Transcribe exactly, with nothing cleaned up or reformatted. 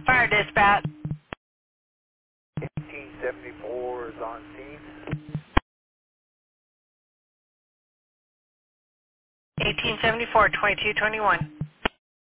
Fire dispatch. eighteen seventy-four is on scene. eighteen seventy-four, twenty-two twenty-one.